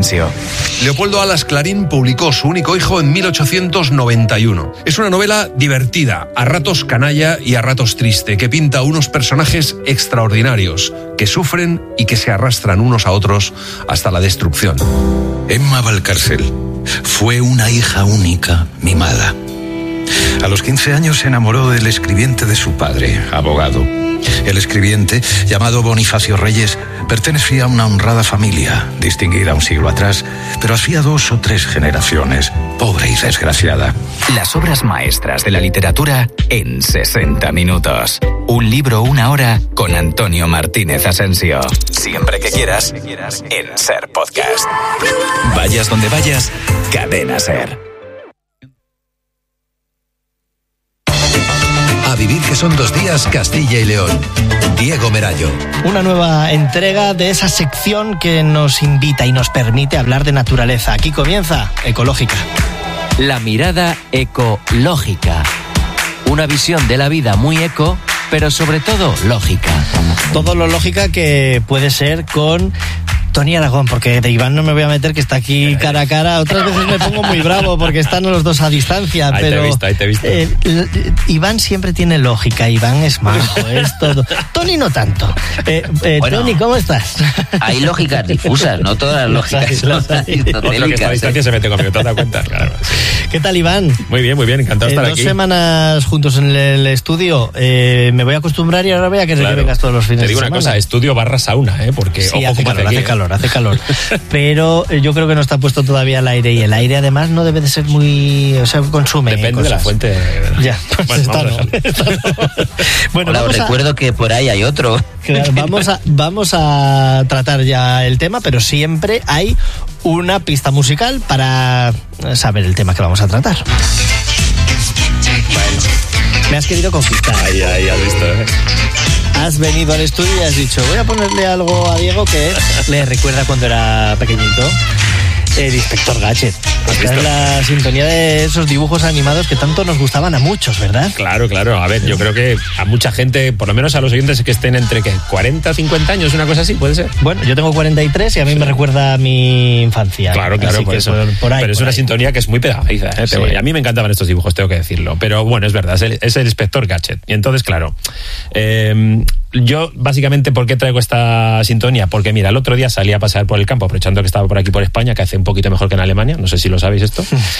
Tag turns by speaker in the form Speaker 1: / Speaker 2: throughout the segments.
Speaker 1: Asensio.
Speaker 2: Leopoldo Alas Clarín publicó Su único hijo en 1891. Es una novela divertida, a ratos canalla y a ratos triste, que pinta unos personajes extraordinarios, que sufren y que se arrastran unos a otros hasta la destrucción.
Speaker 3: Emma Valcárcel fue una hija única, mimada. A los 15 años se enamoró del escribiente de su padre, abogado. El escribiente, llamado Bonifacio Reyes, pertenecía a una honrada familia, distinguida un siglo atrás, pero hacía 2 o 3 generaciones, pobre y desgraciada.
Speaker 1: Las obras maestras de la literatura en 60 minutos. Un libro, una hora, con Antonio Martínez Asensio. Siempre que quieras, en SER Podcast. Vayas donde vayas, Cadena SER.
Speaker 4: A vivir que son 2 días, Castilla y León. Diego Merayo.
Speaker 5: Una nueva entrega de esa sección que nos invita y nos permite hablar de naturaleza. Aquí comienza Ecológica.
Speaker 6: La mirada ecológica. Una visión de la vida muy eco, pero sobre todo lógica.
Speaker 5: Todo lo lógica que puede ser con Tony Aragón, porque de Iván no me voy a meter, que está aquí cara a cara. Otras veces me pongo muy bravo porque están los dos a distancia.
Speaker 7: Ahí
Speaker 5: pero
Speaker 7: te he visto.
Speaker 5: Iván siempre tiene lógica, Iván es majo, es todo. Tony no tanto. Bueno, Tony, ¿cómo estás?
Speaker 8: Hay lógicas difusas, no todas las lógicas son
Speaker 7: Otro que está a distancia se mete conmigo, ¿te has dado cuenta? Claro, sí.
Speaker 5: ¿Qué tal, Iván?
Speaker 7: Muy bien, encantado de estar
Speaker 5: 2
Speaker 7: aquí.
Speaker 5: semanas juntos en el estudio. Me voy a acostumbrar y ahora voy a querer que vengas todos los fines de semana.
Speaker 7: Te digo una cosa, estudio / sauna, porque
Speaker 5: sí,
Speaker 7: ojo,
Speaker 5: hace calor. Pero yo creo que no está puesto todavía al aire, y el aire además no debe de ser muy... O sea, consume
Speaker 7: depende
Speaker 5: cosas.
Speaker 7: de la fuente.
Speaker 5: Ya, pues bueno, Bueno,
Speaker 8: Hola, os recuerdo que por ahí hay otro.
Speaker 5: Claro, vamos a tratar ya el tema, pero siempre hay una pista musical para saber el tema que vamos a tratar. Me has querido conquistar.
Speaker 7: Ahí has visto,
Speaker 5: Has venido al estudio y has dicho, voy a ponerle algo a Diego que le recuerda cuando era pequeñito. El Inspector Gadget. Esta es la sintonía de esos dibujos animados que tanto nos gustaban a muchos, ¿verdad?
Speaker 7: Claro. A ver, yo creo que a mucha gente, por lo menos a los oyentes que estén entre 40 50 años, una cosa así, ¿puede ser?
Speaker 5: Bueno, yo tengo 43 y a mí me recuerda a mi infancia.
Speaker 7: Claro, por eso.
Speaker 5: Por ahí,
Speaker 7: pero es una sintonía que es muy pegadiza,
Speaker 5: Sí.
Speaker 7: Y a mí me encantaban estos dibujos, tengo que decirlo. Pero bueno, es verdad, es el Inspector Gadget. Y entonces, claro, yo básicamente, ¿por qué traigo esta sintonía? Porque mira, el otro día salí a pasear por el campo, aprovechando que estaba por aquí por España, que hace un poquito mejor que en Alemania, no sé si lo sabéis esto.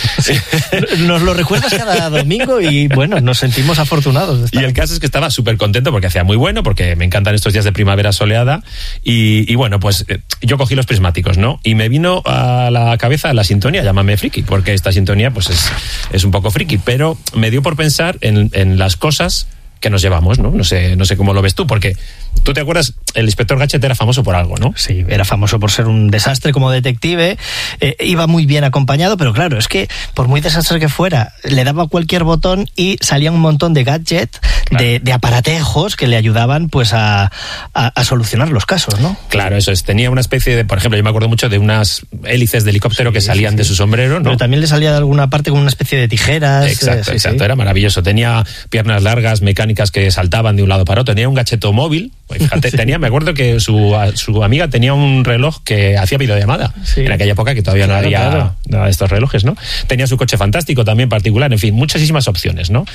Speaker 5: Nos lo recuerdas cada domingo y bueno, nos sentimos afortunados de estar.
Speaker 7: Y el caso es que estaba súper contento porque hacía muy bueno, porque me encantan estos días de primavera soleada y bueno, pues yo cogí los prismáticos, ¿no? Y me vino a la cabeza la sintonía, llámame friki, porque esta sintonía pues es un poco friki, pero me dio por pensar en las cosas que nos llevamos, ¿no? No sé cómo lo ves tú, porque tú te acuerdas, el Inspector Gadget era famoso por algo, ¿no?
Speaker 5: Sí, era famoso por ser un desastre como detective, iba muy bien acompañado, pero claro, es que por muy desastre que fuera, le daba cualquier botón y salía un montón de gadgets, claro, de aparatejos que le ayudaban pues a solucionar los casos, ¿no?
Speaker 7: Claro, eso es. Tenía una especie de, por ejemplo, yo me acuerdo mucho de unas hélices de helicóptero que salían de su sombrero, ¿no?
Speaker 5: Pero también le salía de alguna parte con una especie de tijeras.
Speaker 7: Exacto, era maravilloso. Tenía piernas largas, mecánicas que saltaban de un lado para otro. Tenía un gacheto móvil. Fíjate, me acuerdo que su amiga tenía un reloj que hacía videollamada. Sí. En aquella época que todavía no había nada de estos relojes, ¿no? Tenía su coche fantástico también particular, en fin, muchísimas opciones, ¿no?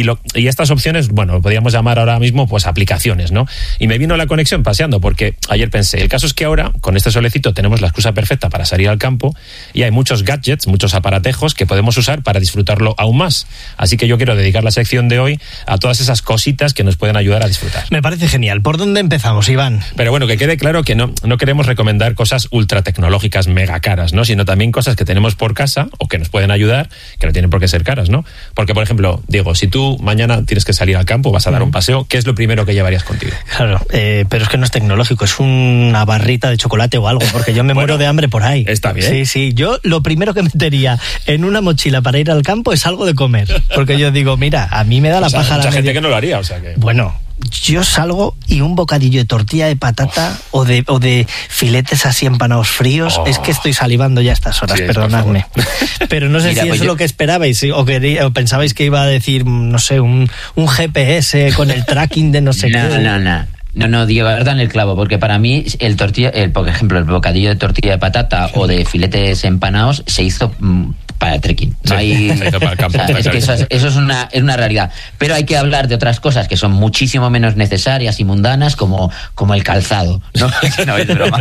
Speaker 7: Y estas opciones, bueno, lo podríamos llamar ahora mismo pues aplicaciones, ¿no? Y me vino la conexión paseando, porque ayer pensé, el caso es que ahora, con este solecito, tenemos la excusa perfecta para salir al campo y hay muchos gadgets, muchos aparatejos que podemos usar para disfrutarlo aún más. Así que yo quiero dedicar la sección de hoy a todas esas cositas que nos pueden ayudar a disfrutar.
Speaker 5: Me parece genial. ¿Por dónde empezamos, Iván?
Speaker 7: Pero bueno, que quede claro que no queremos recomendar cosas ultra tecnológicas mega caras, ¿no? Sino también cosas que tenemos por casa o que nos pueden ayudar, que no tienen por qué ser caras, ¿no? Porque, por ejemplo, Diego, si tú mañana tienes que salir al campo, vas a dar un paseo, ¿qué es lo primero que llevarías contigo?
Speaker 5: Claro, pero es que no es tecnológico, es una barrita de chocolate o algo, porque yo me muero de hambre por ahí.
Speaker 7: Está bien.
Speaker 5: Sí, yo lo primero que metería en una mochila para ir al campo es algo de comer, porque yo digo, mira, a mí me da la paja a la
Speaker 7: mucha gente que no lo haría, o sea que...
Speaker 5: Bueno, yo salgo y un bocadillo de tortilla de patata o de filetes así empanados fríos, es que estoy salivando ya a estas horas, perdonadme. Pero no sé si es lo que esperabais o pensabais que iba a decir, no sé, un GPS con el tracking de no sé qué.
Speaker 8: No. No, Diego, has dado en el clavo, porque para mí por ejemplo, el bocadillo de tortilla de patata o de filetes empanados se hizo para el trekking. No hay,
Speaker 7: para el campo,
Speaker 8: es que eso es una realidad. Pero hay que hablar de otras cosas que son muchísimo menos necesarias y mundanas, como el calzado. No es broma.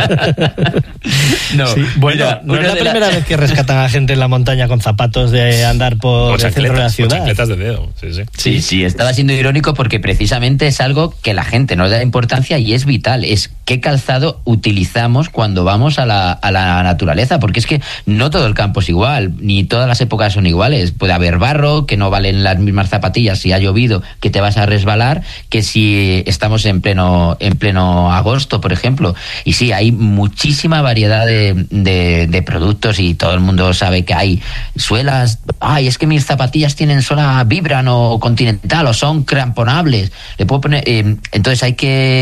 Speaker 5: No, sí, bueno, no es la primera vez que rescatan a gente en la montaña con zapatos de andar por el centro de la ciudad.
Speaker 7: Chancletas de dedo.
Speaker 8: Sí, estaba siendo irónico porque precisamente es algo que la gente no le da importancia y es vital. Es qué calzado utilizamos cuando vamos a la naturaleza, porque es que no todo el campo es igual, ni todas las épocas son iguales. Puede haber barro, que no valen las mismas zapatillas si ha llovido, que te vas a resbalar, que si estamos en pleno agosto, por ejemplo. Y sí, hay muchísima variedad de productos y todo el mundo sabe que hay suelas. Ay, es que mis zapatillas tienen suela Vibram o Continental o son cramponables. Le puedo poner. Entonces hay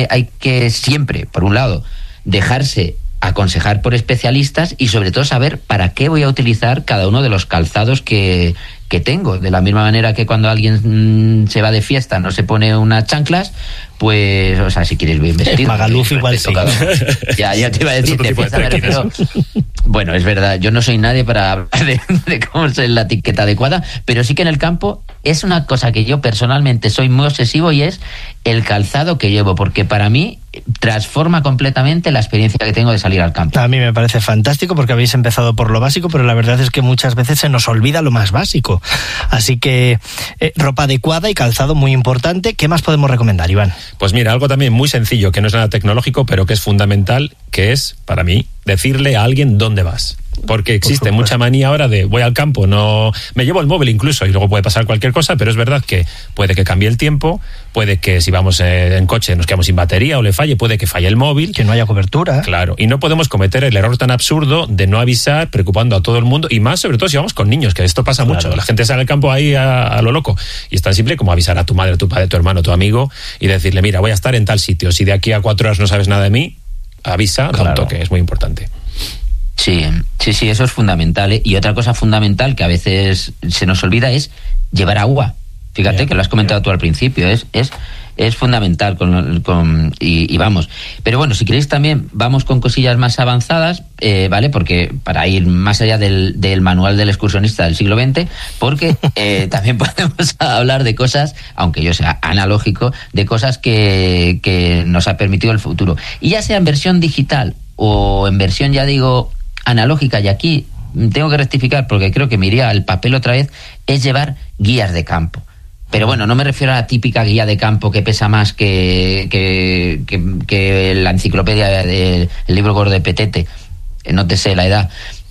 Speaker 8: que siempre, por un lado, dejarse aconsejar por especialistas y sobre todo saber para qué voy a utilizar cada uno de los calzados que tengo. De la misma manera que cuando alguien se va de fiesta no se pone unas chanclas, pues, o sea, si quieres bien vestido.
Speaker 5: Magaluf igual sí.
Speaker 8: Ya te iba a decir, de fiesta me refiero. Bueno, es verdad, yo no soy nadie para hablar de cómo es la etiqueta adecuada, pero sí que en el campo es una cosa que yo personalmente soy muy obsesivo y es el calzado que llevo, porque para mí transforma completamente la experiencia que tengo de salir al campo.
Speaker 5: A mí me parece fantástico porque habéis empezado por lo básico, pero la verdad es que muchas veces se nos olvida lo más básico. Así que ropa adecuada y calzado muy importante. ¿Qué más podemos recomendar, Iván?
Speaker 7: Pues mira, algo también muy sencillo, que no es nada tecnológico, pero que es fundamental, que es, para mí, decirle a alguien dónde vas. Porque existe mucha manía ahora de voy al campo, no me llevo el móvil incluso y luego puede pasar cualquier cosa, pero es verdad que puede que cambie el tiempo, puede que si vamos en coche nos quedamos sin batería o le falle, puede que falle el móvil,
Speaker 5: que no haya cobertura.
Speaker 7: Claro, y no podemos cometer el error tan absurdo de no avisar preocupando a todo el mundo, y más sobre todo si vamos con niños, que esto pasa mucho. La gente sale al campo ahí a lo loco y es tan simple como avisar a tu madre, tu padre, tu hermano, tu amigo y decirle, mira, voy a estar en tal sitio, si de aquí a 4 horas no sabes nada de mí, avisa, da un toque, es muy importante.
Speaker 8: Sí, eso es fundamental, ¿eh? Y otra cosa fundamental que a veces se nos olvida es llevar agua. Fíjate que lo has comentado tú al principio, es fundamental y vamos. Pero bueno, si queréis también vamos con cosillas más avanzadas, ¿vale? Porque para ir más allá del manual del excursionista del siglo XX, porque también podemos hablar de cosas, aunque yo sea analógico, de cosas que nos ha permitido el futuro. Y ya sea en versión digital o en versión, ya digo, analógica, y aquí tengo que rectificar porque creo que me iría al papel otra vez, es llevar guías de campo. Pero bueno, no me refiero a la típica guía de campo que pesa más que la enciclopedia del libro gordo de Petete. No te sé la edad.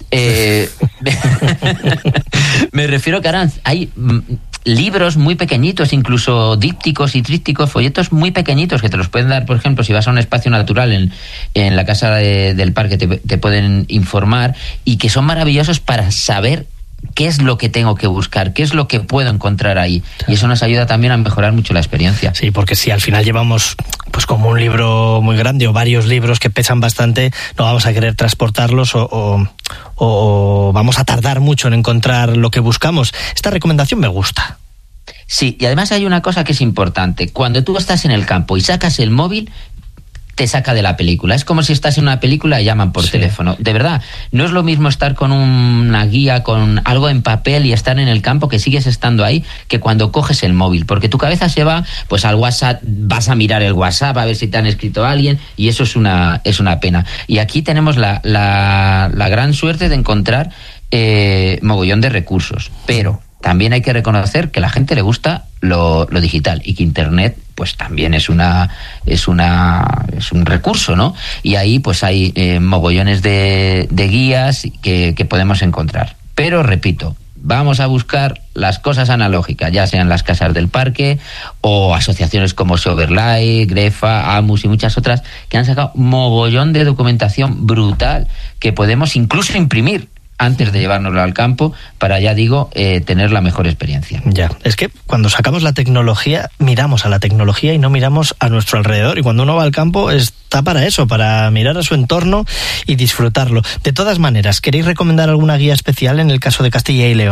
Speaker 8: Me refiero que ahora hay libros muy pequeñitos, incluso dípticos y trípticos, folletos muy pequeñitos que te los pueden dar, por ejemplo, si vas a un espacio natural en la casa del parque, te pueden informar, y que son maravillosos para saber qué es lo que tengo que buscar, qué es lo que puedo encontrar ahí. Y eso nos ayuda también a mejorar mucho la experiencia.
Speaker 5: Sí, porque si al final llevamos pues como un libro muy grande o varios libros que pesan bastante, no vamos a querer transportarlos o vamos a tardar mucho en encontrar lo que buscamos. Esta recomendación me gusta.
Speaker 8: Sí, y además hay una cosa que es importante. Cuando tú estás en el campo y sacas el móvil, te saca de la película. Es como si estás en una película y llaman por teléfono. De verdad, no es lo mismo estar con una guía, con algo en papel y estar en el campo, que sigues estando ahí, que cuando coges el móvil. Porque tu cabeza se va pues al WhatsApp, vas a mirar el WhatsApp a ver si te han escrito alguien, y eso es una pena. Y aquí tenemos la gran suerte de encontrar mogollón de recursos. Pero también hay que reconocer que a la gente le gusta lo digital, y que Internet pues también es un recurso, ¿no? Y ahí pues hay mogollones de guías que podemos encontrar. Pero repito, vamos a buscar las cosas analógicas, ya sean las casas del parque o asociaciones como Soberlai, Grefa, Amus y muchas otras, que han sacado mogollón de documentación brutal que podemos incluso imprimir antes de llevárnoslo al campo para, ya digo, tener la mejor experiencia.
Speaker 5: Ya, es que cuando sacamos la tecnología, miramos a la tecnología y no miramos a nuestro alrededor, y cuando uno va al campo está para eso, para mirar a su entorno y disfrutarlo. De todas maneras, ¿queréis recomendar alguna guía especial en el caso de Castilla y León?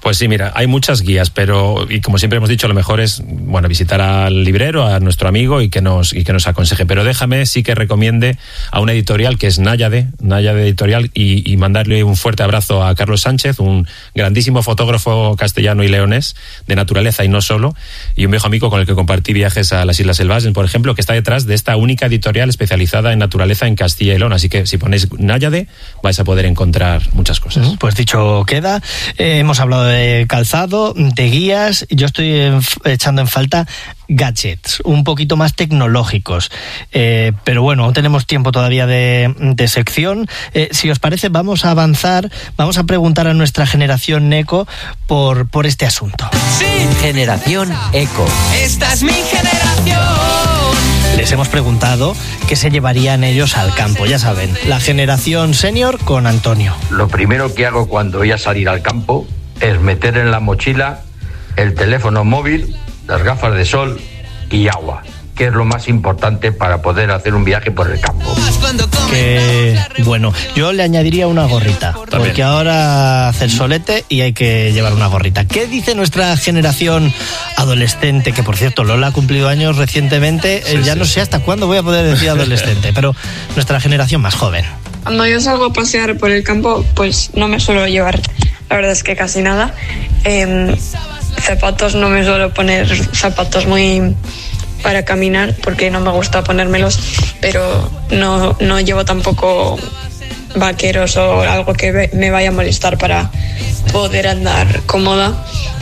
Speaker 7: Pues sí, mira, hay muchas guías, pero, y como siempre hemos dicho, lo mejor es, bueno, visitar al librero, a nuestro amigo y que nos aconseje. Pero déjame sí que recomiende a una editorial que es Náyade Editorial, y mandarle un fuerte abrazo a Carlos Sánchez, un grandísimo fotógrafo castellano y leonés de naturaleza y no solo, y un viejo amigo con el que compartí viajes a las Islas Selvagen, por ejemplo, que está detrás de esta única editorial especializada en naturaleza en Castilla y León. Así que si ponéis Náyade vais a poder encontrar muchas cosas.
Speaker 5: Pues dicho queda, hemos hablado de calzado, de guías. Yo estoy echando en falta gadgets un poquito más tecnológicos, pero bueno, aún tenemos tiempo todavía de sección. Si os parece, vamos a avanzar, vamos a preguntar a nuestra generación Eco por este asunto.
Speaker 6: Sí. Generación Eco.
Speaker 9: Esta es mi generación.
Speaker 5: Les hemos preguntado qué se llevarían ellos al campo, ya saben, la generación senior con Antonio.
Speaker 10: Lo primero que hago cuando voy a salir al campo es meter en la mochila el teléfono móvil, las gafas de sol y agua, que es lo más importante para poder hacer un viaje por el campo.
Speaker 5: Que bueno, yo le añadiría una gorrita, porque ahora hace el solete y hay que llevar una gorrita. ¿Qué dice nuestra generación adolescente? Que por cierto, Lola ha cumplido años recientemente, no sé hasta cuándo voy a poder decir adolescente, pero nuestra generación más joven.
Speaker 11: Cuando yo salgo a pasear por el campo, pues no me suelo llevar, la verdad es que casi nada. Zapatos, no me suelo poner zapatos muy para caminar porque no me gusta ponérmelos, pero no llevo tampoco vaqueros o algo que me vaya a molestar para poder andar cómoda.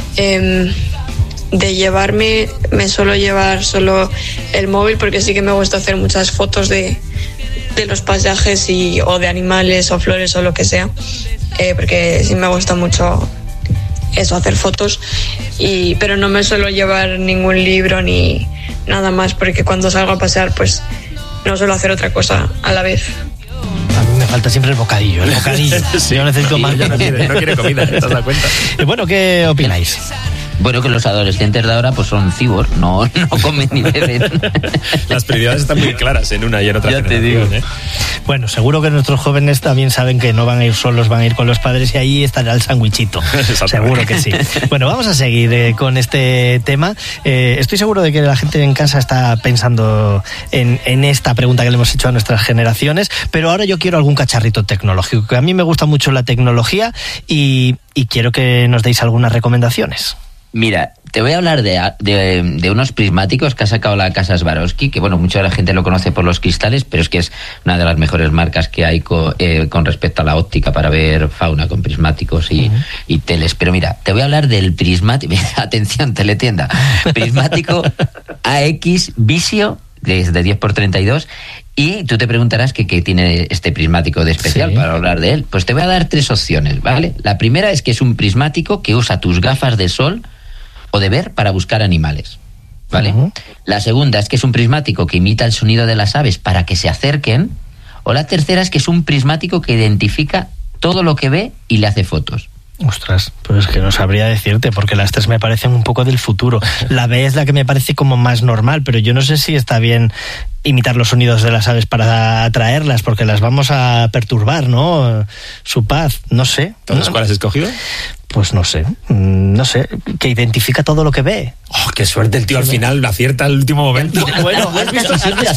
Speaker 11: De llevarme, me suelo llevar solo el móvil porque sí que me gusta hacer muchas fotos de los paisajes o de animales o flores o lo que sea, porque sí me gusta mucho eso, hacer fotos, pero no me suelo llevar ningún libro ni nada más porque cuando salgo a pasear pues no suelo hacer otra cosa a la vez.
Speaker 5: A mí me falta siempre el bocadillo.
Speaker 7: Sí,
Speaker 5: yo necesito más.
Speaker 7: Ya no quiere comida, ¿te das cuenta?
Speaker 5: Bueno, ¿qué opináis?
Speaker 8: Bueno, que los adolescentes de ahora pues son cyborg, no comen ni beben.
Speaker 7: Las prioridades están muy claras en una y en otra generación.
Speaker 8: Te digo.
Speaker 5: Bueno, seguro que nuestros jóvenes también saben que no van a ir solos, van a ir con los padres y ahí estará el sándwichito. Seguro que sí. Bueno, vamos a seguir con este tema. Estoy seguro de que la gente en casa está pensando en esta pregunta que le hemos hecho a nuestras generaciones, pero ahora yo quiero algún cacharrito tecnológico, que a mí me gusta mucho la tecnología y quiero que nos deis algunas recomendaciones.
Speaker 8: Mira, te voy a hablar de unos prismáticos que ha sacado la casa Swarovski, que bueno, mucha de la gente lo conoce por los cristales, pero es que es una de las mejores marcas que hay con respecto a la óptica para ver fauna con prismáticos y teles. Pero mira, te voy a hablar del prismático, atención, teletienda, prismático AX Visio, de 10x32, y tú te preguntarás qué tiene este prismático de especial para hablar de él. Pues te voy a dar 3 opciones, ¿vale? La primera es que es un prismático que usa tus gafas de sol o de ver para buscar animales, ¿vale? La segunda es que es un prismático que imita el sonido de las aves para que se acerquen, o la tercera es que es un prismático que identifica todo lo que ve y le hace fotos.
Speaker 5: Ostras, pues es que no sabría decirte, porque las 3 me parecen un poco del futuro. La B es la que me parece como más normal, pero yo no sé si está bien imitar los sonidos de las aves para atraerlas, porque las vamos a perturbar, ¿no? Su paz, no sé.
Speaker 7: ¿Entonces cuál has escogido?
Speaker 5: Pues no sé, que identifica todo lo que ve.
Speaker 7: ¡Oh, qué suerte! El tío al final acierta al último momento.
Speaker 5: Bueno, ¿has visto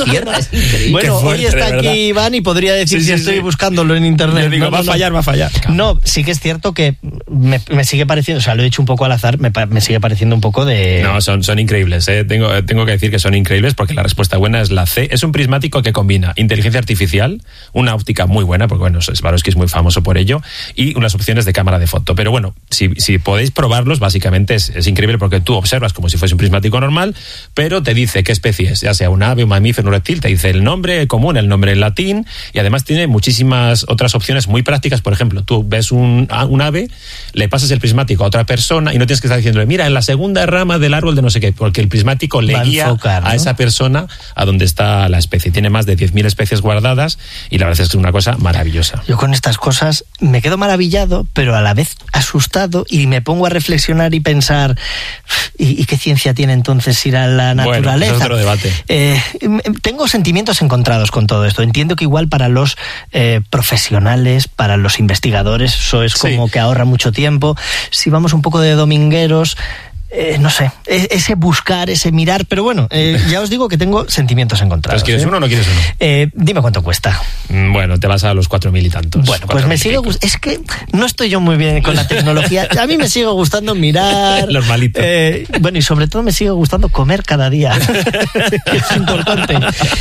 Speaker 5: bueno,
Speaker 7: fuerte,
Speaker 5: hoy está aquí Iván y podría decir si estoy buscándolo en internet.
Speaker 7: Yo digo, va a fallar.
Speaker 5: No, sí que es cierto que me sigue pareciendo, o sea, lo he hecho un poco al azar, me sigue pareciendo un poco de...
Speaker 7: No, son increíbles, ¿eh? Tengo que decir que son increíbles porque la respuesta buena es la C. Es un prismático que combina inteligencia artificial, una óptica muy buena, porque bueno, Swarovski es muy famoso por ello, y unas opciones de cámara de foto. Pero bueno, si podéis probarlos, básicamente es increíble porque tú observas como si fuese un prismático normal, pero te dice qué especie es, ya sea un ave, un mamífero, un reptil, te dice el nombre común, el nombre en latín, y además tiene muchísimas otras opciones muy prácticas. Por ejemplo, tú ves un ave, le pasas el prismático a otra persona y no tienes que estar diciéndole, mira, en la segunda rama del árbol de no sé qué, porque el prismático le guía a esa persona a donde está la especie. Tiene más de 10.000 especies guardadas y la verdad es que es una cosa maravillosa.
Speaker 5: Yo con estas cosas me quedo maravillado, pero a la vez asustado, y me pongo a reflexionar y pensar, ¿y ¿qué ciencia tiene entonces ir a la naturaleza?
Speaker 7: Bueno, es otro debate.
Speaker 5: Tengo sentimientos encontrados con todo esto. Entiendo que igual para los profesionales, para los investigadores, eso es como que ahorra mucho tiempo. Si vamos un poco de domingueros, no sé, ese buscar, ese mirar, pero bueno, ya os digo que tengo sentimientos encontrados.
Speaker 7: ¿Pues quieres uno o no quieres uno?
Speaker 5: Dime cuánto cuesta.
Speaker 7: Bueno, te vas a los 4.000 y tantos.
Speaker 5: Bueno, pues me sigue gustando. Es que no estoy yo muy bien con la tecnología. A mí me sigue gustando mirar.
Speaker 7: Los malitos.
Speaker 5: Bueno, y sobre todo me sigue gustando comer cada día. Que es importante.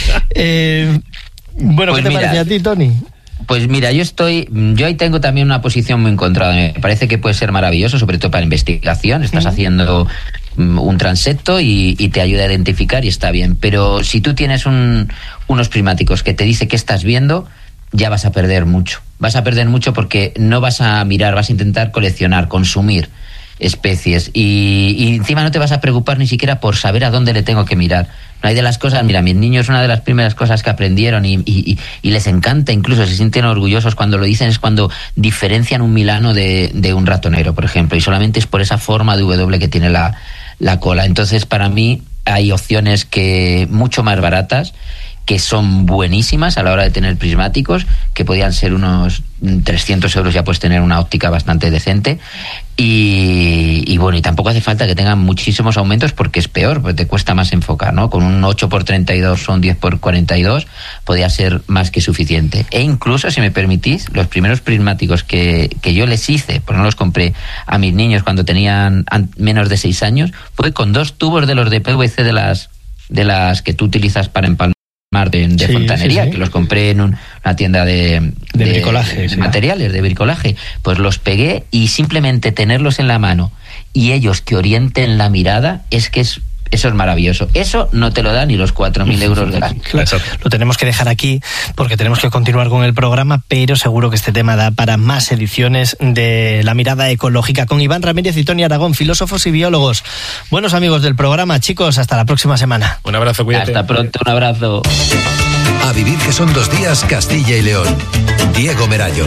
Speaker 5: Bueno, pues ¿qué te parece a ti, Tony?
Speaker 8: Pues mira, yo ahí tengo también una posición muy encontrada. Me parece que puede ser maravilloso, sobre todo para investigación. Estás haciendo un transepto y te ayuda a identificar y está bien. Pero si tú tienes unos prismáticos que te dice qué estás viendo, ya vas a perder mucho. Vas a perder mucho porque no vas a mirar, vas a intentar coleccionar, consumir especies y encima no te vas a preocupar ni siquiera por saber a dónde le tengo que mirar. No hay de las cosas, mira, mis niños, una de las primeras cosas que aprendieron y les encanta, incluso se sienten orgullosos cuando lo dicen, es cuando diferencian un milano de un ratonero, por ejemplo, y solamente es por esa forma de W que tiene la cola. Entonces, para mí hay opciones que mucho más baratas, que son buenísimas a la hora de tener prismáticos, que podían ser unos 300 euros, ya puedes tener una óptica bastante decente. Y bueno, y tampoco hace falta que tengan muchísimos aumentos porque es peor, porque te cuesta más enfocar, ¿no? Con un 8x32 o un 10x42 podía ser más que suficiente. E incluso, si me permitís, los primeros prismáticos que yo les hice, pues no los compré a mis niños cuando tenían menos de 6 años, fue con 2 tubos de los de PVC de las que tú utilizas para empalmar de fontanería, que los compré en una tienda de bricolaje, de materiales, de bricolaje. Pues los pegué y simplemente tenerlos en la mano y ellos que orienten la mirada, eso es maravilloso. Eso no te lo da ni los 4.000 euros de la...
Speaker 5: Claro, lo tenemos que dejar aquí porque tenemos que continuar con el programa, pero seguro que este tema da para más ediciones de La Mirada Ecológica con Iván Ramírez y Tony Aragón, filósofos y biólogos. Buenos amigos del programa, chicos, hasta la próxima semana.
Speaker 7: Un abrazo, cuídate.
Speaker 8: Hasta pronto, un abrazo.
Speaker 4: A vivir que son 2 días, Castilla y León. Diego Merayo.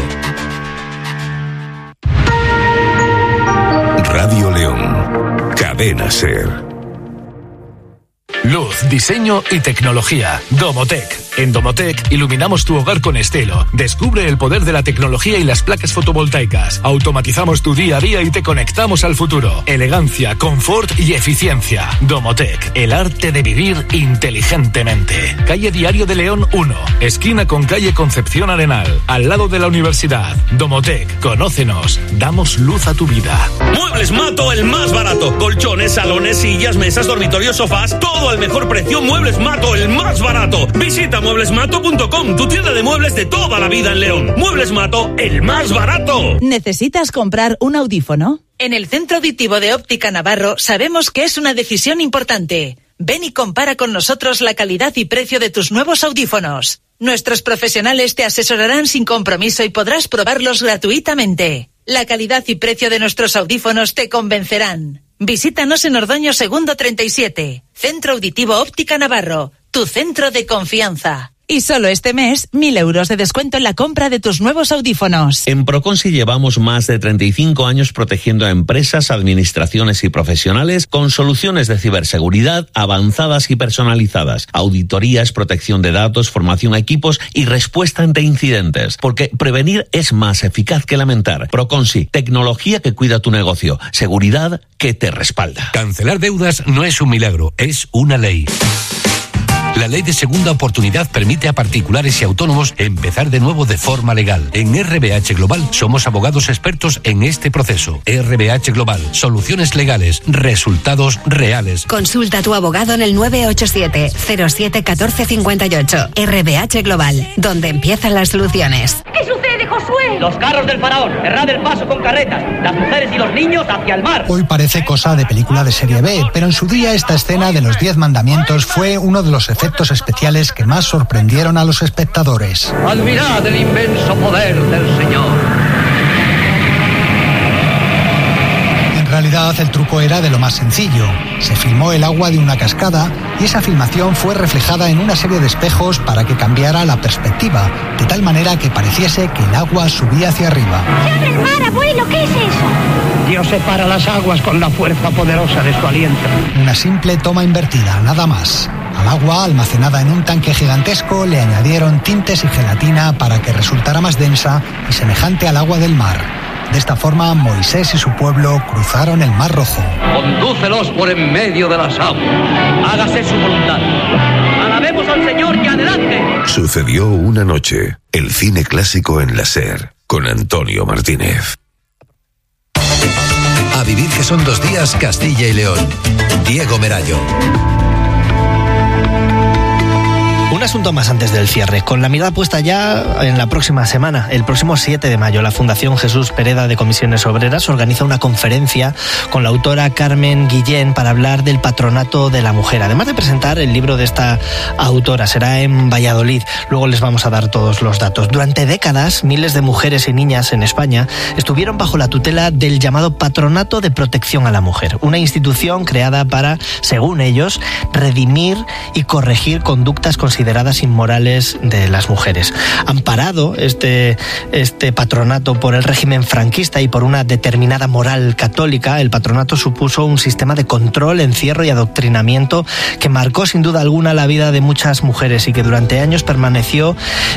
Speaker 12: Radio León. Cadena SER.
Speaker 13: Luz, diseño y tecnología. Domotech. En Domotech iluminamos tu hogar con estilo. Descubre el poder de la tecnología y las placas fotovoltaicas. Automatizamos tu día a día y te conectamos al futuro. Elegancia, confort y eficiencia. Domotech, el arte de vivir inteligentemente. Calle Diario de León 1, esquina con calle Concepción Arenal, al lado de la universidad. Domotech, conócenos. Damos luz a tu vida.
Speaker 14: Muebles Mato, el más barato. Colchones, salones, sillas, mesas, dormitorios, sofás, todo al mejor precio. Muebles Mato, el más barato. Visita mueblesmato.com, tu tienda de muebles de toda la vida en León. Muebles Mato, el más barato.
Speaker 15: ¿Necesitas comprar un audífono? En el Centro Auditivo de Óptica Navarro sabemos que es una decisión importante. Ven y compara con nosotros la calidad y precio de tus nuevos audífonos. Nuestros profesionales te asesorarán sin compromiso y podrás probarlos gratuitamente. La calidad y precio de nuestros audífonos te convencerán. Visítanos en Ordoño Segundo 37. Centro Auditivo Óptica Navarro, tu centro de confianza. Y solo este mes, 1.000 euros de descuento en la compra de tus nuevos audífonos.
Speaker 16: En Proconsi llevamos más de 35 años protegiendo a empresas, administraciones y profesionales con soluciones de ciberseguridad avanzadas y personalizadas, auditorías, protección de datos, formación a equipos y respuesta ante incidentes. Porque prevenir es más eficaz que lamentar. Proconsi, tecnología que cuida tu negocio, seguridad que te respalda.
Speaker 17: Cancelar deudas no es un milagro, es una ley. La ley de segunda oportunidad permite a particulares y autónomos empezar de nuevo de forma legal. En RBH Global somos abogados expertos en este proceso. RBH Global, soluciones legales, resultados reales.
Speaker 18: Consulta a tu abogado en el 987-07-1458. RBH Global, donde empiezan las soluciones.
Speaker 19: ¿Qué sucede, Josué?
Speaker 20: Los carros del faraón, cerrad el paso con carretas, las mujeres y los niños hacia el mar.
Speaker 21: Hoy parece cosa de película de serie B, pero en su día esta escena de los 10 mandamientos fue uno de los efectos especiales que más sorprendieron a los espectadores.
Speaker 20: Admirad el inmenso poder del Señor.
Speaker 21: En realidad realidad el truco era de lo más sencillo. Se filmó el agua de una cascada y esa filmación fue reflejada en una serie de espejos para que cambiara la perspectiva, de tal manera que pareciese que el agua subía hacia arriba.
Speaker 19: ¡Se abre el mar, abuelo! ¿Qué es eso?
Speaker 22: Dios separa las aguas con la fuerza poderosa de su aliento.
Speaker 21: Una simple toma invertida, nada más. Al agua, almacenada en un tanque gigantesco, le añadieron tintes y gelatina para que resultara más densa y semejante al agua del mar. De esta forma, Moisés y su pueblo cruzaron el Mar Rojo.
Speaker 20: Condúcelos por en medio de las aguas. Hágase su voluntad. Alabemos al Señor y adelante.
Speaker 12: Sucedió una noche. El cine clásico en la SER, con Antonio Martínez.
Speaker 4: A vivir que son 2 días, Castilla y León. Diego Merayo.
Speaker 5: Un asunto más antes del cierre, con la mirada puesta ya en la próxima semana. El próximo 7 de mayo, la Fundación Jesús Pereda de Comisiones Obreras organiza una conferencia con la autora Carmen Guillén para hablar del patronato de la mujer. Además de presentar el libro de esta autora, será en Valladolid. Luego les vamos a dar todos los datos. Durante décadas, miles de mujeres y niñas en España estuvieron bajo la tutela del llamado Patronato de Protección a la Mujer, una institución creada para, según ellos, redimir y corregir conductas consideradas inmorales de las mujeres. Amparado este patronato por el régimen franquista y por una determinada moral católica, el patronato supuso un sistema de control, encierro y adoctrinamiento que marcó sin duda alguna la vida de muchas mujeres y que durante años permaneció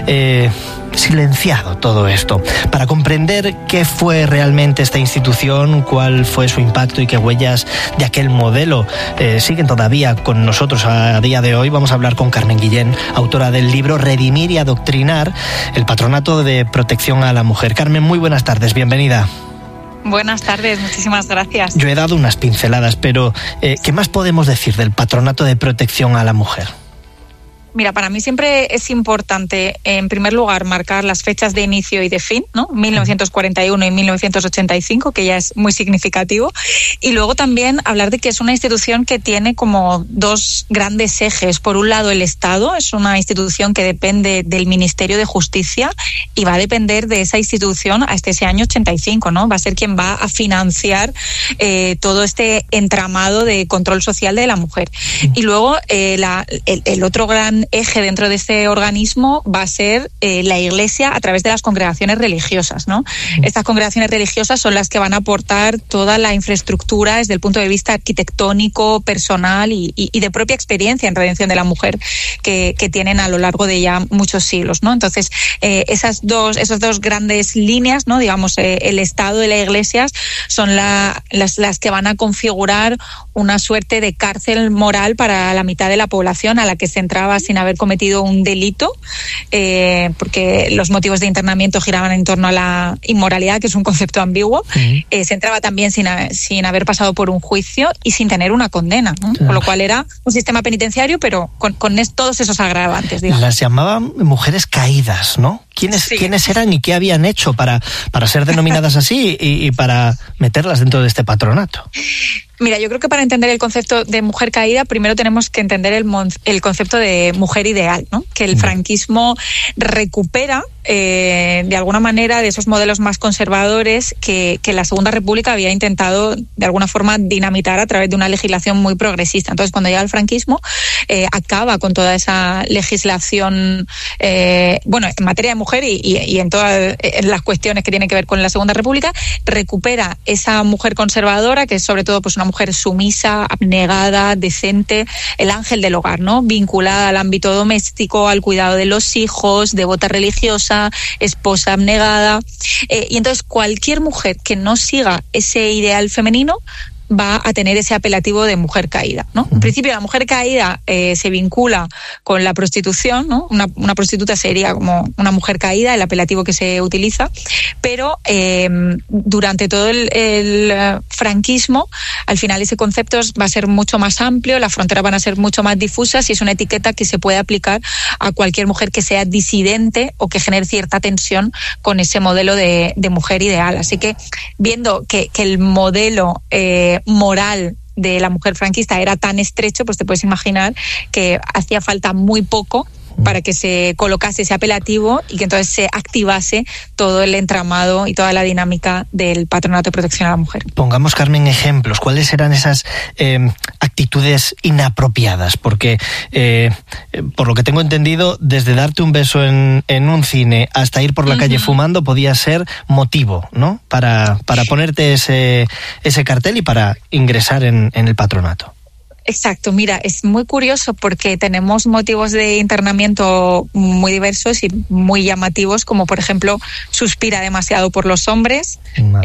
Speaker 5: silenciado todo esto. Para comprender qué fue realmente esta institución, cuál fue su impacto y qué huellas de aquel modelo siguen todavía con nosotros a día de hoy, vamos a hablar con Carmen Guillén, autora del libro Redimir y Adoctrinar, el Patronato de Protección a la Mujer. Carmen, muy buenas tardes, bienvenida.
Speaker 23: Buenas tardes, muchísimas gracias.
Speaker 5: Yo he dado unas pinceladas, pero ¿qué más podemos decir del Patronato de Protección a la Mujer?
Speaker 23: Mira, para mí siempre es importante, en primer lugar, marcar las fechas de inicio y de fin, ¿no? 1941 y 1985, que ya es muy significativo. Y luego también hablar de que es una institución que tiene como 2 grandes ejes. Por un lado, el Estado es una institución que depende del Ministerio de Justicia y va a depender de esa institución hasta ese año 85, ¿no? Va a ser quien va a financiar todo este entramado de control social de la mujer. Y luego el otro gran eje dentro de este organismo va a ser la Iglesia a través de las congregaciones religiosas, ¿no? Estas congregaciones religiosas son las que van a aportar toda la infraestructura desde el punto de vista arquitectónico, personal y de propia experiencia en redención de la mujer que tienen a lo largo de ya muchos siglos, ¿no? Entonces, esas dos grandes líneas, ¿no? Digamos, el Estado y la Iglesia son las que van a configurar una suerte de cárcel moral para la mitad de la población a la que se entraba sin haber cometido un delito, porque los motivos de internamiento giraban en torno a la inmoralidad, que es un concepto ambiguo. Se entraba también sin haber pasado por un juicio y sin tener una condena, ¿no? Con lo cual era un sistema penitenciario, pero con todos esos agravantes, digamos.
Speaker 5: Las llamaban mujeres caídas, ¿no? ¿Quiénes eran y qué habían hecho para ser denominadas así y para meterlas dentro de este patronato?
Speaker 23: Mira, yo creo que para entender el concepto de mujer caída, primero tenemos que entender el concepto de mujer ideal, ¿no? Que el franquismo recupera de alguna manera de esos modelos más conservadores que la Segunda República había intentado de alguna forma dinamitar a través de una legislación muy progresista. Entonces, cuando llega el franquismo, acaba con toda esa legislación, en materia de mujer y en todas las cuestiones que tienen que ver con la Segunda República, recupera esa mujer conservadora, que es sobre todo pues una mujer sumisa, abnegada, decente, el ángel del hogar, ¿no? Vinculada al ámbito doméstico, al cuidado de los hijos, devota religiosa, esposa abnegada. Y entonces cualquier mujer que no siga ese ideal femenino va a tener ese apelativo de mujer caída, ¿no? En principio, la mujer caída se vincula con la prostitución, ¿no? Una prostituta sería como una mujer caída, el apelativo que se utiliza, pero durante todo el franquismo, al final ese concepto va a ser mucho más amplio, las fronteras van a ser mucho más difusas y es una etiqueta que se puede aplicar a cualquier mujer que sea disidente o que genere cierta tensión con ese modelo de mujer ideal. Así que, viendo que el modelo moral de la mujer franquista era tan estrecho, pues te puedes imaginar que hacía falta muy poco para que se colocase ese apelativo y que entonces se activase todo el entramado y toda la dinámica del Patronato de Protección a la Mujer.
Speaker 5: Pongamos, Carmen, ejemplos. ¿Cuáles eran esas actitudes inapropiadas? Porque, por lo que tengo entendido, desde darte un beso en un cine hasta ir por la calle fumando podía ser motivo, ¿no? Para ponerte ese cartel y para ingresar en el patronato.
Speaker 23: Exacto, mira, es muy curioso porque tenemos motivos de internamiento muy diversos y muy llamativos, como por ejemplo, suspira demasiado por los hombres,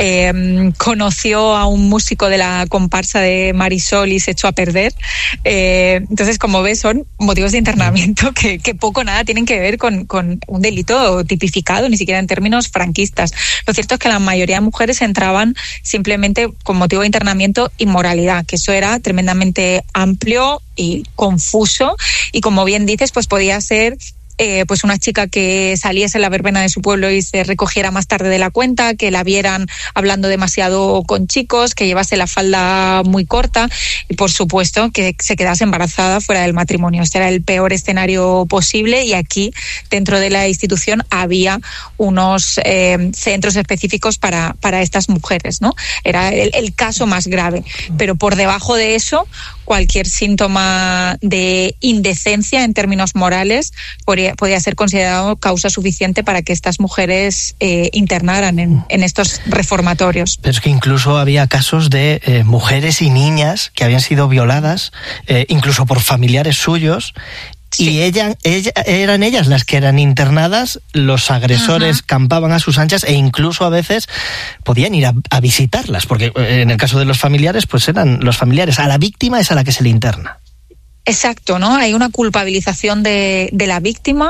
Speaker 23: conoció a un músico de la comparsa de Marisol y se echó a perder. Entonces, como ves, son motivos de internamiento que poco o nada tienen que ver con un delito tipificado, ni siquiera en términos franquistas. Lo cierto es que la mayoría de mujeres entraban simplemente con motivo de internamiento inmoralidad, que eso era tremendamente amplio y confuso, y como bien dices, pues podía ser pues una chica que saliese en la verbena de su pueblo y se recogiera más tarde de la cuenta, que la vieran hablando demasiado con chicos, que llevase la falda muy corta y, por supuesto, que se quedase embarazada fuera del matrimonio. Este era el peor escenario posible, y aquí, dentro de la institución, había unos centros específicos para estas mujeres, ¿no? Era el caso más grave. Pero por debajo de eso, cualquier síntoma de indecencia en términos morales podía ser considerado causa suficiente para que estas mujeres internaran en estos reformatorios.
Speaker 5: Pero es que incluso había casos de mujeres y niñas que habían sido violadas, incluso por familiares suyos. Sí. Y eran ellas las que eran internadas, los agresores campaban a sus anchas e incluso a veces podían ir a visitarlas, porque en el caso de los familiares, pues eran los familiares. A la víctima es a la que se le interna.
Speaker 23: Exacto, ¿no? Hay una culpabilización de la víctima.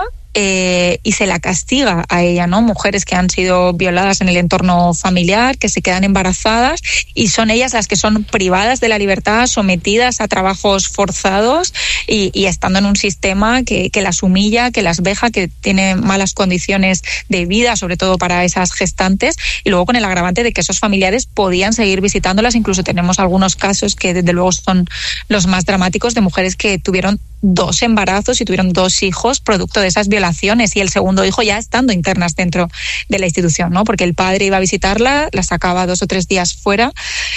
Speaker 23: Y se la castiga a ella, ¿no? Mujeres que han sido violadas en el entorno familiar, que se quedan embarazadas, y son ellas las que son privadas de la libertad, sometidas a trabajos forzados y estando en un sistema que las humilla, que las veja, que tiene malas condiciones de vida, sobre todo para esas gestantes, y luego con el agravante de que esos familiares podían seguir visitándolas. Incluso tenemos algunos casos que desde luego son los más dramáticos, de mujeres que tuvieron 2 embarazos y tuvieron 2 hijos producto de esas violaciones, y el segundo hijo ya estando internas dentro de la institución, ¿no? Porque el padre iba a visitarla, la sacaba 2 o 3 días fuera,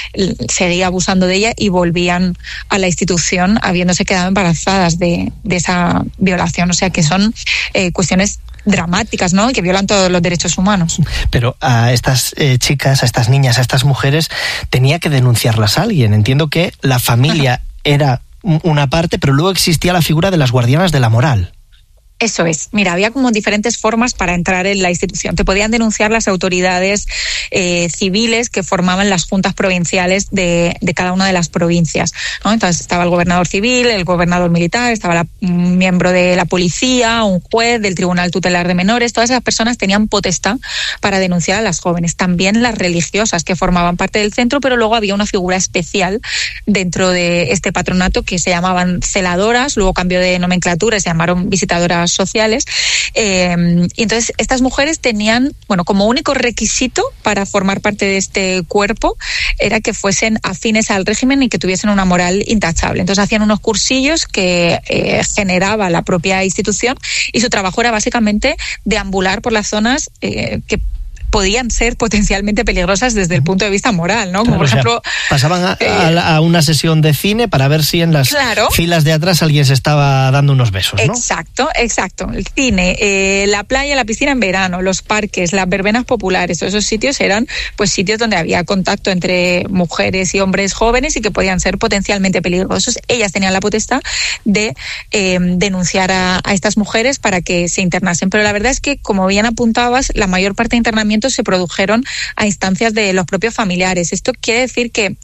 Speaker 23: seguía abusando de ella y volvían a la institución habiéndose quedado embarazadas de esa violación. O sea que son cuestiones dramáticas, ¿no? Y que violan todos los derechos humanos.
Speaker 5: Pero a estas chicas, a estas niñas, a estas mujeres, tenía que denunciarlas alguien. Entiendo que la familia era una parte, pero luego existía la figura de las guardianas de la moral.
Speaker 23: Eso es. Mira, había como diferentes formas para entrar en la institución. Te podían denunciar las autoridades civiles que formaban las juntas provinciales de cada una de las provincias, ¿no? Entonces estaba el gobernador civil, el gobernador militar, estaba un miembro de la policía, un juez del Tribunal Tutelar de Menores. Todas esas personas tenían potestad para denunciar a las jóvenes. También las religiosas que formaban parte del centro, pero luego había una figura especial dentro de este patronato que se llamaban celadoras, luego cambió de nomenclatura y se llamaron visitadoras sociales, y entonces estas mujeres tenían, bueno, como único requisito para formar parte de este cuerpo era que fuesen afines al régimen y que tuviesen una moral intachable. Entonces hacían unos cursillos que generaba la propia institución, y su trabajo era básicamente deambular por las zonas que podían ser potencialmente peligrosas desde el punto de vista moral, ¿no? Como
Speaker 5: Claro,
Speaker 23: por ejemplo...
Speaker 5: pasaban a una sesión de cine para ver si en las filas de atrás alguien se estaba dando unos besos, ¿no?
Speaker 23: Exacto. El cine, la playa, la piscina en verano, los parques, las verbenas populares, todos esos sitios eran pues sitios donde había contacto entre mujeres y hombres jóvenes y que podían ser potencialmente peligrosos. Ellas tenían la potestad de denunciar a estas mujeres para que se internasen. Pero la verdad es que, como bien apuntabas, la mayor parte de internamientos se produjeron a instancias de los propios familiares. Esto quiere decir que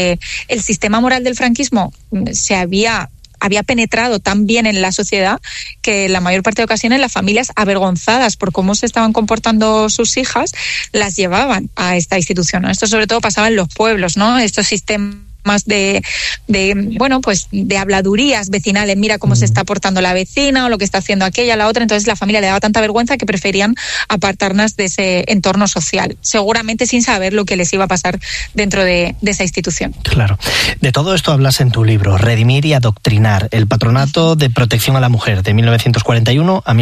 Speaker 23: el sistema moral del franquismo se había penetrado tan bien en la sociedad que en la mayor parte de ocasiones las familias, avergonzadas por cómo se estaban comportando sus hijas, las llevaban a esta institución, ¿no? Esto sobre todo pasaba en los pueblos, ¿no? Estos sistemas de bueno, pues de habladurías vecinales, mira cómo se está portando la vecina o lo que está haciendo aquella, la otra. Entonces la familia le daba tanta vergüenza que preferían apartarnos de ese entorno social, seguramente sin saber lo que les iba a pasar dentro de esa institución.
Speaker 5: Claro. De todo esto hablas en tu libro, Redimir y adoctrinar, el patronato de protección a la mujer, de 1941 a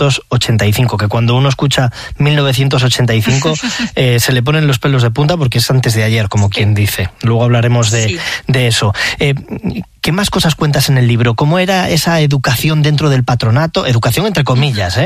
Speaker 5: 1985, que cuando uno escucha 1985 se le ponen los pelos de punta porque es antes de ayer, como quien dice. Luego hablaremos de eso. ¿Qué más cosas cuentas en el libro? ¿Cómo era esa educación dentro del patronato? Educación entre comillas,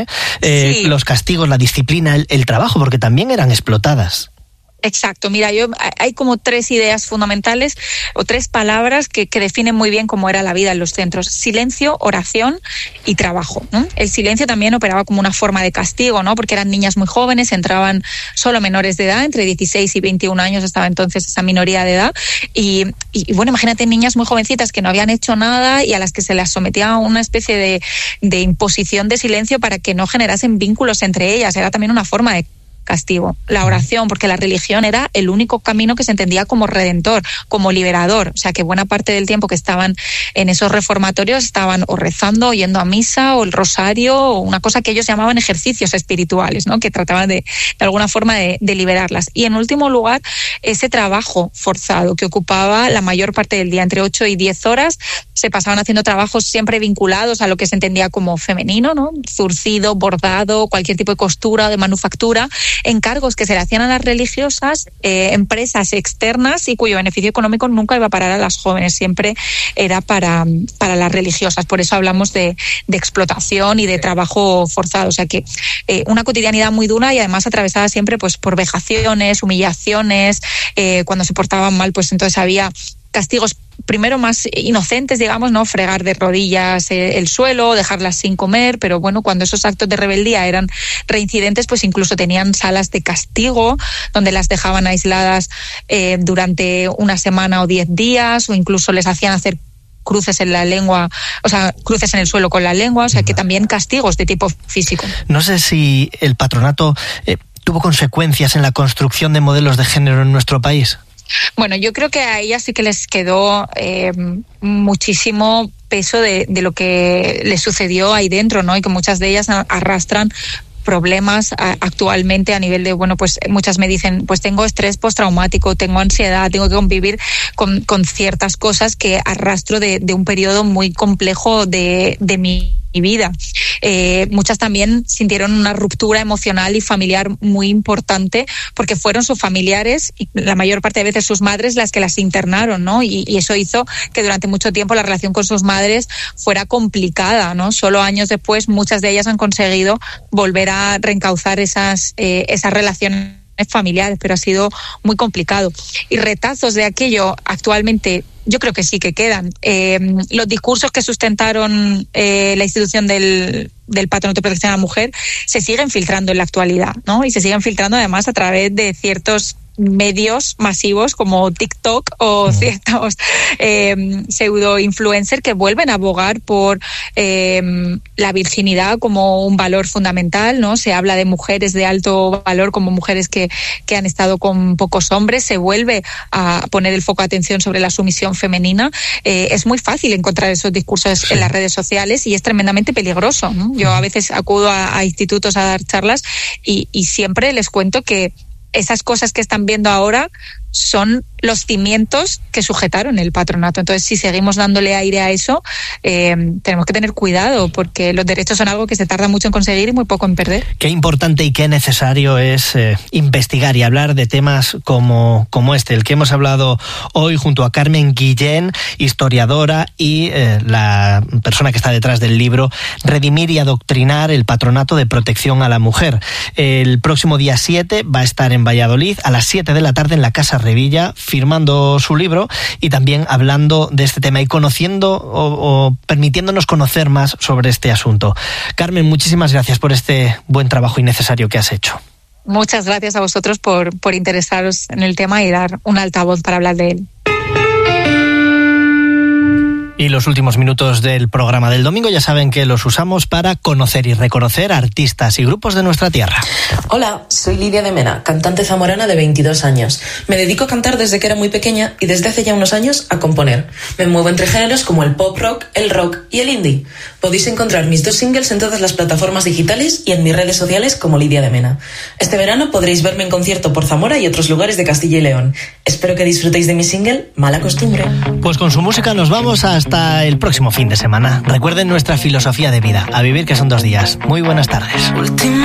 Speaker 5: los castigos, la disciplina, el trabajo, porque también eran explotadas.
Speaker 23: Exacto, mira, hay como 3 ideas fundamentales o 3 palabras que definen muy bien cómo era la vida en los centros: silencio, oración y trabajo, ¿no? El silencio también operaba como una forma de castigo, ¿no? Porque eran niñas muy jóvenes, entraban solo menores de edad, entre 16 y 21 años estaba entonces esa minoría de edad, y bueno, imagínate niñas muy jovencitas que no habían hecho nada y a las que se las sometía a una especie de imposición de silencio para que no generasen vínculos entre ellas. Era también una forma de castigo. La oración, porque la religión era el único camino que se entendía como redentor, como liberador. O sea que buena parte del tiempo que estaban en esos reformatorios estaban o rezando, o yendo a misa, o el rosario, o una cosa que ellos llamaban ejercicios espirituales, ¿no? Que trataban de alguna forma de liberarlas. Y en último lugar, ese trabajo forzado que ocupaba la mayor parte del día, entre 8 y 10 horas, se pasaban haciendo trabajos siempre vinculados a lo que se entendía como femenino, ¿no? Zurcido, bordado, cualquier tipo de costura, de manufactura, encargos que se le hacían a las religiosas, empresas externas y cuyo beneficio económico nunca iba a parar a las jóvenes, siempre era para las religiosas. Por eso hablamos de explotación y de trabajo forzado. O sea que una cotidianidad muy dura y además atravesada siempre pues por vejaciones, humillaciones, cuando se portaban mal, pues entonces había castigos primero más inocentes, digamos, ¿no? Fregar de rodillas el suelo, dejarlas sin comer, pero bueno, cuando esos actos de rebeldía eran reincidentes, pues incluso tenían salas de castigo donde las dejaban aisladas durante una semana o 10 días, o incluso les hacían hacer cruces en la lengua, o sea, cruces en el suelo con la lengua, o sea, que también castigos de tipo físico.
Speaker 5: No sé si el patronato tuvo consecuencias en la construcción de modelos de género en nuestro país.
Speaker 23: Bueno, yo creo que a ellas sí que les quedó muchísimo peso de lo que les sucedió ahí dentro, ¿no? Y que muchas de ellas arrastran problemas actualmente a nivel de, bueno, pues muchas me dicen, pues tengo estrés postraumático, tengo ansiedad, tengo que convivir con ciertas cosas que arrastro de un periodo muy complejo de mi vida. Muchas también sintieron una ruptura emocional y familiar muy importante porque fueron sus familiares y la mayor parte de veces sus madres las que las internaron, ¿no? Y eso hizo que durante mucho tiempo la relación con sus madres fuera complicada, ¿no? Solo años después muchas de ellas han conseguido volver a reencauzar esas relaciones familiares, pero ha sido muy complicado. Y retazos de aquello actualmente yo creo que sí que quedan. Los discursos que sustentaron la institución del patronato de protección a la mujer se siguen filtrando en la actualidad, ¿no? Y se siguen filtrando además a través de ciertos medios masivos como TikTok o ciertos pseudo-influencers que vuelven a abogar por la virginidad como un valor fundamental, ¿no? Se habla de mujeres de alto valor como mujeres que han estado con pocos hombres, se vuelve a poner el foco de atención sobre la sumisión femenina. Es muy fácil encontrar esos discursos en las redes sociales y es tremendamente peligroso, ¿no? Yo a veces acudo a institutos a dar charlas y siempre les cuento que esas cosas que están viendo ahora son los cimientos que sujetaron el patronato. Entonces, si seguimos dándole aire a eso, tenemos que tener cuidado, porque los derechos son algo que se tarda mucho en conseguir y muy poco en perder.
Speaker 5: Qué importante y qué necesario es investigar y hablar de temas como este, el que hemos hablado hoy junto a Carmen Guillén, historiadora y la persona que está detrás del libro Redimir y adoctrinar, el patronato de protección a la mujer. El próximo día 7 va a estar en Valladolid a las 7 de la tarde en la Casa Revilla, firmando su libro y también hablando de este tema y conociendo o permitiéndonos conocer más sobre este asunto. Carmen, muchísimas gracias por este buen trabajo y necesario que has hecho.
Speaker 23: Muchas gracias a vosotros por interesaros en el tema y dar un altavoz para hablar de él.
Speaker 5: Y los últimos minutos del programa del domingo ya saben que los usamos para conocer y reconocer artistas y grupos de nuestra tierra.
Speaker 1: Hola, soy Lidia de Mena, cantante zamorana de 22 años. Me dedico a cantar desde que era muy pequeña y desde hace ya unos años a componer. Me muevo entre géneros como el pop rock, el rock y el indie. Podéis encontrar mis 2 singles en todas las plataformas digitales y en mis redes sociales como Lidia de Mena. Este verano podréis verme en concierto por Zamora y otros lugares de Castilla y León. Espero que disfrutéis de mi single Mala Costumbre.
Speaker 5: Pues con su música nos vamos hasta el próximo fin de semana. Recuerden nuestra filosofía de vida, a vivir que son 2 días. Muy buenas tardes.